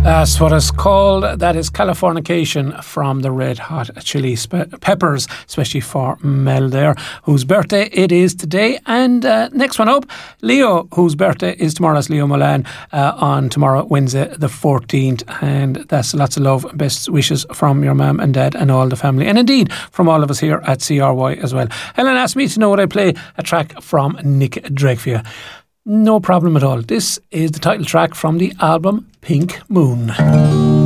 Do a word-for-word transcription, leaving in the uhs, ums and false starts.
That's what it's called. That is Californication from the Red Hot Chili Spe- Peppers, especially for Mel there, whose birthday it is today. And uh, next one up, Leo, whose birthday is tomorrow. That's Leo Milan uh, on tomorrow, Wednesday the fourteenth. And that's lots of love and best wishes from your mum and dad and all the family. And indeed, from all of us here at C R Y as well. Helen asked me to know would I play a track from Nick Drake for you. No problem at all. This is the title track from the album Pink Moon.